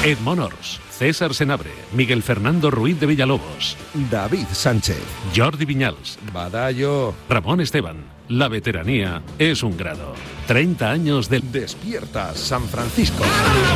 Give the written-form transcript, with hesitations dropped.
Edmond Ors, César Senabre, Miguel Fernando Ruiz de Villalobos, David Sánchez, Jordi Viñals, Badallo, Ramón Esteban. La veteranía es un grado. 30 años del... Despierta San Francisco.